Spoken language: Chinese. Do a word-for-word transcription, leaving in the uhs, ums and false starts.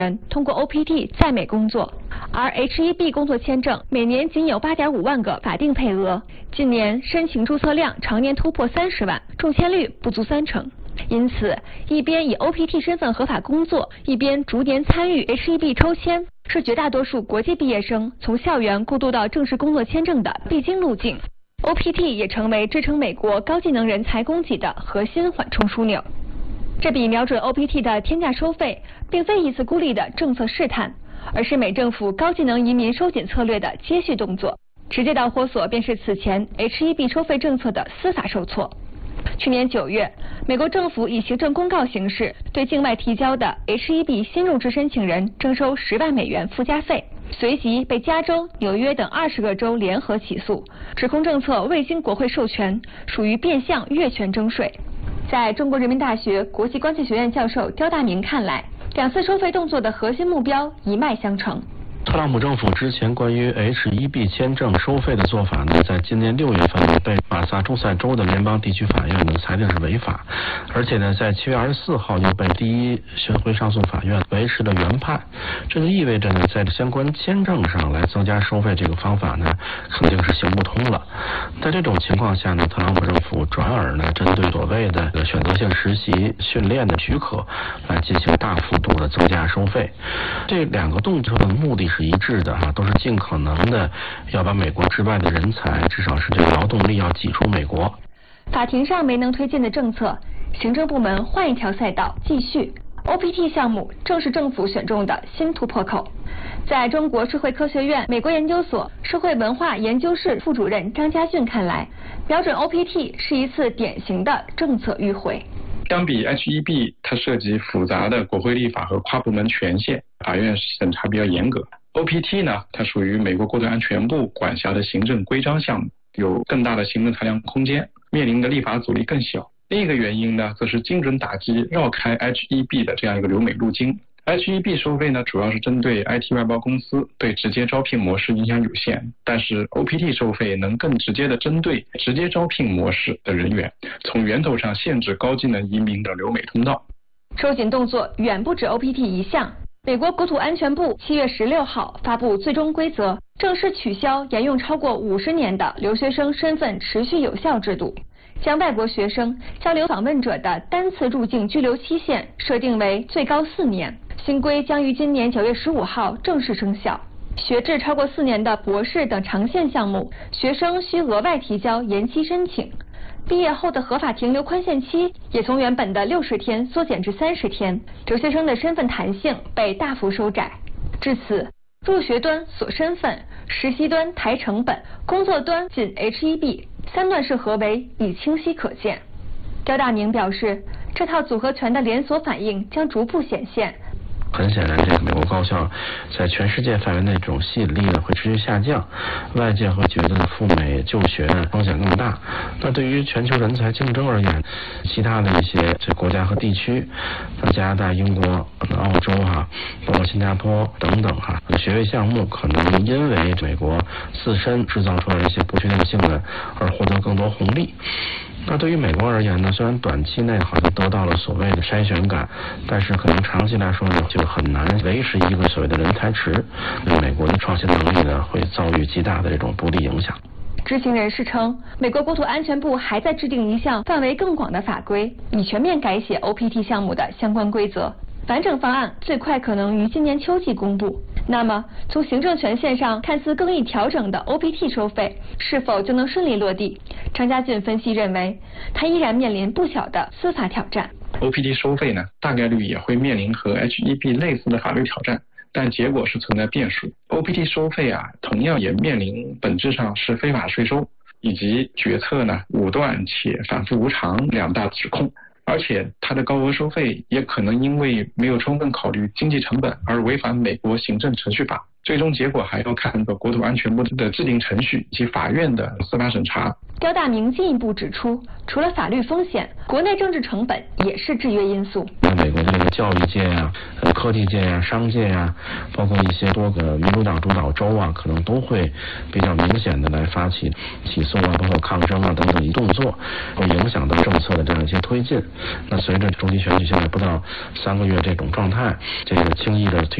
人通过 O P T 在美工作，而 H 一 B 工作签证每年仅有 八点五万个法定配额，近年申请注册量常年突破三十万，中签率不足三成。因此，一边以 O P T 身份合法工作，一边逐年参与 H 一 B 抽签，是绝大多数国际毕业生从校园过渡到正式工作签证的必经路径。O P T 也成为支撑美国高技能人才供给的核心缓冲枢纽。这笔瞄准 O P T 的天价收费，并非一次孤立的政策试探，而是美政府高技能移民收紧策略的接续动作。直接导火索便是此前 H 一 B 收费政策的司法受挫。去年九月，美国政府以行政公告形式对境外提交的 H 一 B 新入职申请人征收十万美元附加费，随即被加州、纽约等二十个州联合起诉，指控政策未经国会授权，属于变相越权征税。在中国人民大学国际关系学院教授刁大明看来，两次收费动作的核心目标一脉相承。 特朗普政府之前关于 H 一 B 签证收费的做法呢，在今年六月份被马萨诸塞州的联邦地区法院呢裁定是违法，而且呢，在七月二十四号又被第一巡回上诉法院维持了原判。这就意味着呢，在相关签证上来增加收费这个方法呢，肯定是行不通了。在这种情况下呢，特朗普政府转而呢，针对所谓的选择性实习训练的许可来进行大幅度的增加收费。这两个动作的目的是一致的哈，都是尽可能的要把美国之外的人才，至少是这个劳动力要挤出美国。 法庭上没能推进的政策，行政部门换一条赛道继续。O P T 项目正是政府选中的新突破口。在中国社会科学院美国研究所社会文化研究室副主任张家俊看来，瞄准 O P T 是一次典型的政策迂回。 相比 H 一 B， 它涉及复杂的国会立法和跨部门权限，法院审查比较严格。O P T 呢，它属于美国国土安全部管辖的行政规章项目，有更大的行政裁量空间，面临的立法阻力更小。另一个原因呢，则是精准打击绕开 H 一 B 的这样一个留美路径。H 一 B 收费呢，主要是针对 I T 外包公司，对直接招聘模式影响有限。但是 O P T 收费能更直接的针对直接招聘模式的人员，从源头上限制高技能移民的留美通道。 收紧动作远不止 O P T 一项。美国国土安全部七月十六号发布最终规则，正式取消沿用超过五十年的留学生身份持续有效制度，将外国学生交流访问者的单次入境居留期限设定为最高四年。新规将于今年九月十五号正式生效。学制超过四年的博士等长线项目，学生需额外提交延期申请。毕业后的合法停留宽限期也从原本的六十天缩减至三十天，留学生的身份弹性被大幅收窄。至此，入学端锁身份，实习端抬成本，工作端仅 H 一 B 三段式合围已清晰可见。刁大明表示，这套组合拳的连锁反应将逐步显现。 很显然，这个美国高校在全世界范围内这种吸引力呢会持续下降，外界会觉得赴美就学风险更大。那对于全球人才竞争而言，其他的一些这国家和地区，像加拿大、英国、澳洲哈，包括新加坡等等哈，学位项目可能因为美国自身制造出来一些不确定性的而获得更多红利。那对于美国而言呢，虽然短期内好像得到了所谓的筛选感，但是可能长期来说呢，就很难维持一个所谓的人才池，对美国的创新能力呢，会遭遇极大的这种不利影响。 知情人士称，美国国土安全部还在制定一项范围更广的法规，以全面改写 O P T 项目的相关规则。完整方案最快可能于今年秋季公布。那么，从行政权限上看似更易调整的 O P T 收费，是否就能顺利落地？张家俊分析认为，它依然面临不小的司法挑战。 O P T 收费呢，大概率也会面临和 H 一 B 类似的法律挑战，但结果是存在变数。O P T 收费啊，同样也面临本质上是非法税收，以及决策呢武断且反复无常两大指控。而且它的高额收费也可能因为没有充分考虑经济成本而违反美国行政程序法。 最终结果还要看那个国土安全部的制定程序及法院的司法审查。 刁大明进一步指出，除了法律风险，国内政治成本也是制约因素。 在美国的这个教育界呀、啊、科技界呀、啊、商界呀、啊，包括一些多个民主党主导州啊，可能都会比较明显的来发起起诉啊，包括抗争啊等等一动作，会影响到政策的这样一些推进。那随着中期选举现在不到三个月这种状态，这个轻易的推